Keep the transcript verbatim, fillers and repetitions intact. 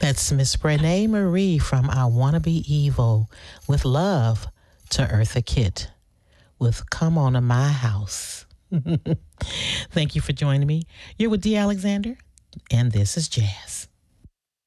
That's Miss Renee Marie from I Wanna Be Evil with Love to Eartha Kitt with Come On to My House. Thank you for joining me. You're with D. Alexander, and this is Jazz.